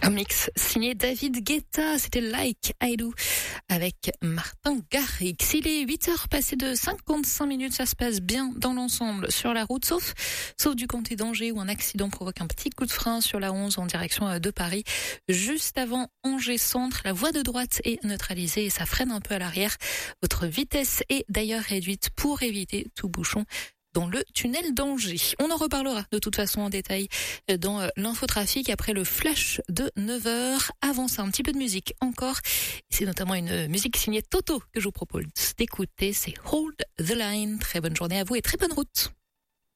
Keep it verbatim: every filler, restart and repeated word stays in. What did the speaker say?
Un mix signé David Guetta, c'était Like I Do avec Martin Garrix. Il est huit heures passées de cinquante-cinq minutes, ça se passe bien dans l'ensemble sur la route, sauf, sauf du côté d'Angers où un accident provoque un petit coup de frein sur la onze en direction de Paris. Juste avant Angers Centre, la voie de droite est neutralisée et ça freine un peu à l'arrière. Votre vitesse est d'ailleurs réduite pour éviter tout bouchon dans le tunnel d'Angers. On en reparlera de toute façon en détail dans l'infotrafic après le flash de neuf heures. Avant ça, un petit peu de musique encore. C'est notamment une musique signée Toto que je vous propose d'écouter. C'est Hold the Line. Très bonne journée à vous et très bonne route.